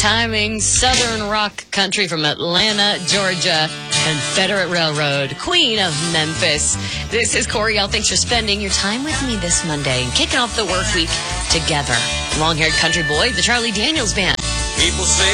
timing, southern rock country from Atlanta, Georgia, Confederate Railroad, Queen of Memphis. This is Coriel. Thanks for spending your time with me this Monday and kicking off the work week together. Long-haired country boy, the Charlie Daniels Band. People say